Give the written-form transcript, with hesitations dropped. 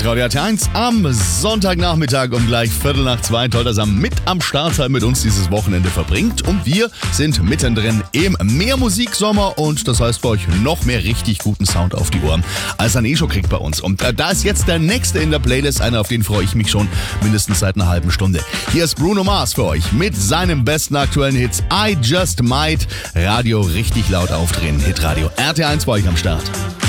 Hitradio RT1 am Sonntagnachmittag um gleich 1:15. Toll, dass ihr mit am Start seid, mit uns dieses Wochenende verbringt. Und wir sind mittendrin im Mehrmusiksommer und das heißt für euch noch mehr richtig guten Sound auf die Ohren, als ihr schon kriegt bei uns. Und da ist jetzt der nächste in der Playlist, einer, auf den freue ich mich schon mindestens seit einer halben Stunde. Hier ist Bruno Mars für euch mit seinem besten aktuellen Hits I Just Might. Radio richtig laut aufdrehen. Hitradio RT1 bei euch am Start.